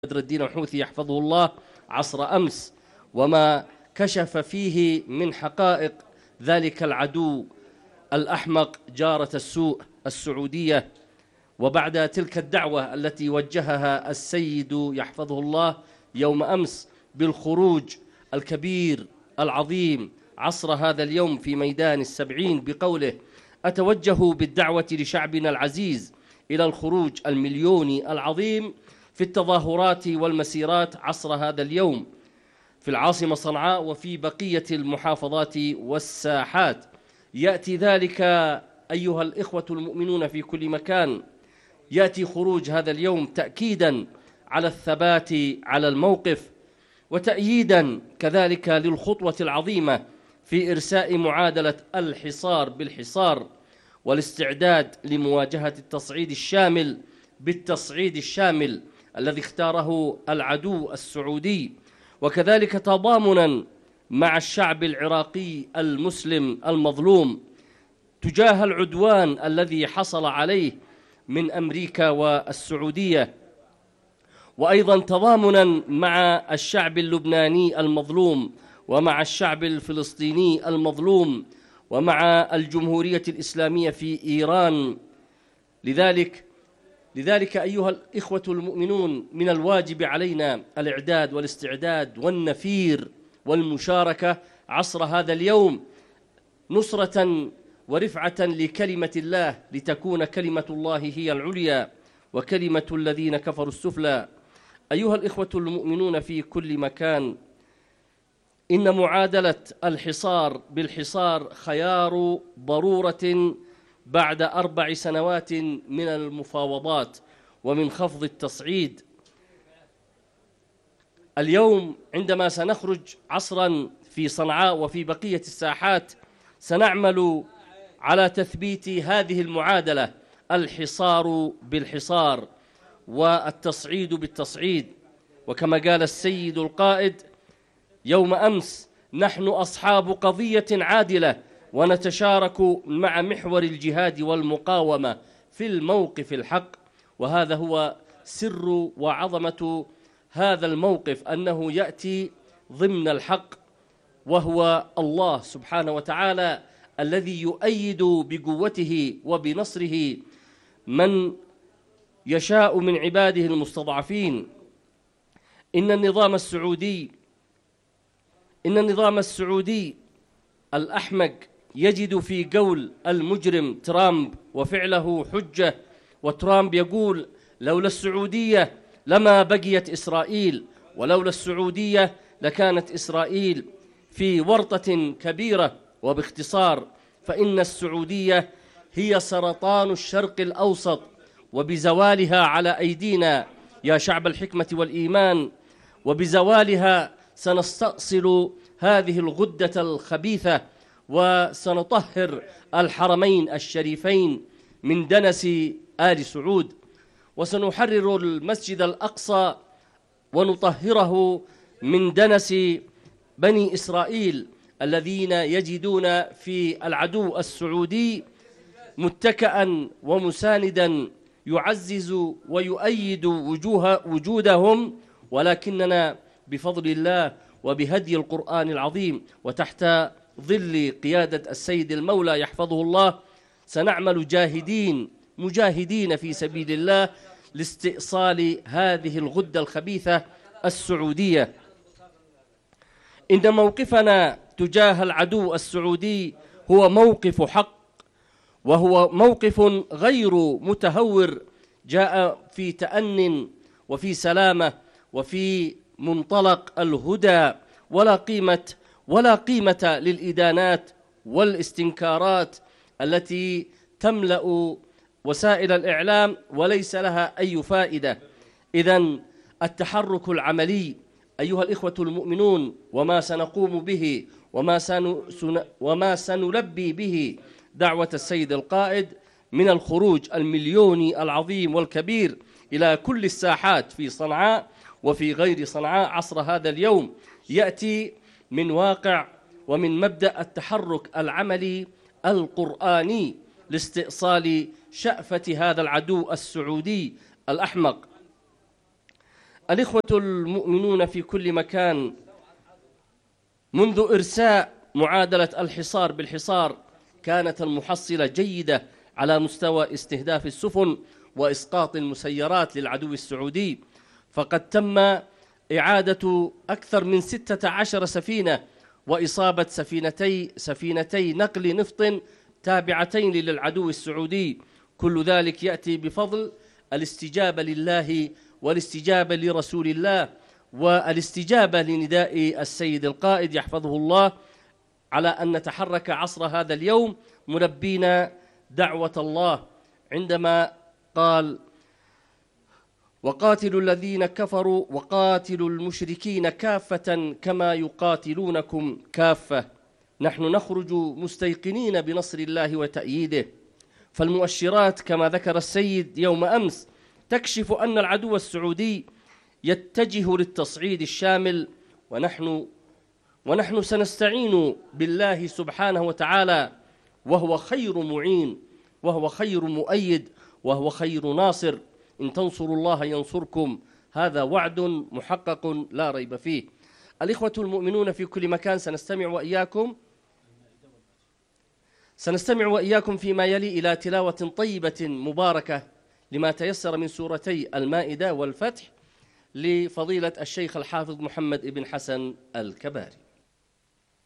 بدر الدين الحوثي يحفظه الله عصر أمس، وما كشف فيه من حقائق ذلك العدو الأحمق جارة السوء السعودية. وبعد تلك الدعوة التي وجهها السيد يحفظه الله يوم أمس بالخروج الكبير العظيم عصر هذا اليوم في ميدان السبعين بقوله: أتوجه بالدعوة لشعبنا العزيز إلى الخروج المليوني العظيم في التظاهرات والمسيرات عصر هذا اليوم في العاصمة صنعاء وفي بقية المحافظات والساحات. يأتي ذلك أيها الإخوة المؤمنون في كل مكان، يأتي خروج هذا اليوم تأكيدا على الثبات على الموقف، وتأييدا كذلك للخطوة العظيمة في إرساء معادلة الحصار بالحصار، والاستعداد لمواجهة التصعيد الشامل بالتصعيد الشامل الذي اختاره العدو السعودي، وكذلك تضامنا مع الشعب العراقي المسلم المظلوم تجاه العدوان الذي حصل عليه من أمريكا والسعودية، وأيضا تضامنا مع الشعب اللبناني المظلوم ومع الشعب الفلسطيني المظلوم ومع الجمهورية الإسلامية في إيران. لذلك أيها الإخوة المؤمنون من الواجب علينا الإعداد والاستعداد والنفير والمشاركة عصر هذا اليوم نصرة ورفعة لكلمة الله، لتكون كلمة الله هي العليا وكلمة الذين كفروا السفلى. أيها الإخوة المؤمنون في كل مكان، إن معادلة الحصار بالحصار خيار ضرورة بعد 4 سنوات من المفاوضات ومن خفض التصعيد. اليوم عندما سنخرج عصرا في صنعاء وفي بقية الساحات سنعمل على تثبيت هذه المعادلة، الحصار بالحصار والتصعيد بالتصعيد. وكما قال السيد القائد يوم أمس: نحن أصحاب قضية عادلة ونتشارك مع محور الجهاد والمقاومة في الموقف الحق. وهذا هو سر وعظمة هذا الموقف، أنه يأتي ضمن الحق، وهو الله سبحانه وتعالى الذي يؤيد بقوته وبنصره من يشاء من عباده المستضعفين. إن النظام السعودي الأحمق يجد في قول المجرم ترامب وفعله حجة، وترامب يقول: لولا السعودية لما بقيت إسرائيل، ولولا السعودية لكانت إسرائيل في ورطة كبيرة. وباختصار فإن السعودية هي سرطان الشرق الأوسط، وبزوالها على أيدينا يا شعب الحكمة والإيمان، وبزوالها سنستأصل هذه الغدة الخبيثة، وسنطهر الحرمين الشريفين من دنس آل سعود، وسنحرر المسجد الأقصى ونطهره من دنس بني إسرائيل الذين يجدون في العدو السعودي متكئا ومساندا يعزز ويؤيد وجودهم. ولكننا بفضل الله وبهدي القرآن العظيم وتحت ظل قيادة السيد المولى يحفظه الله سنعمل مجاهدين في سبيل الله لاستئصال هذه الغدة الخبيثة السعودية. إن موقفنا تجاه العدو السعودي هو موقف حق، وهو موقف غير متهور، جاء في تأن وفي سلامة وفي منطلق الهدى، ولا قيمة للإدانات والاستنكارات التي تملأ وسائل الإعلام وليس لها أي فائدة. إذن التحرك العملي أيها الإخوة المؤمنون، وما سنقوم به وما سنلبي به دعوة السيد القائد من الخروج المليوني العظيم والكبير إلى كل الساحات في صنعاء وفي غير صنعاء عصر هذا اليوم، يأتي من واقع ومن مبدأ التحرك العملي القرآني لاستئصال شأفة هذا العدو السعودي الأحمق. الإخوة المؤمنون في كل مكان، منذ إرساء معادلة الحصار بالحصار كانت المحصلة جيدة على مستوى استهداف السفن وإسقاط المسيرات للعدو السعودي، فقد تم إعادة أكثر من 16 سفينة وإصابة سفينتي نقل نفط تابعتين للعدو السعودي. كل ذلك يأتي بفضل الاستجابة لله والاستجابة لرسول الله والاستجابة لنداء السيد القائد يحفظه الله على أن نتحرك عصر هذا اليوم ملبين دعوة الله عندما قال: وقاتلوا الذين كفروا وقاتلوا المشركين كافة كما يقاتلونكم كافة. نحن نخرج مستيقنين بنصر الله وتأييده، فالمؤشرات كما ذكر السيد يوم أمس تكشف أن العدو السعودي يتجه للتصعيد الشامل، ونحن سنستعين بالله سبحانه وتعالى، وهو خير معين وهو خير مؤيد وهو خير ناصر. إن تنصروا الله ينصركم، هذا وعد محقق لا ريب فيه. الإخوة المؤمنون في كل مكان، سنستمع وإياكم فيما يلي إلى تلاوة طيبة مباركة لما تيسر من سورتي المائدة والفتح لفضيلة الشيخ الحافظ محمد بن حسن الكباري.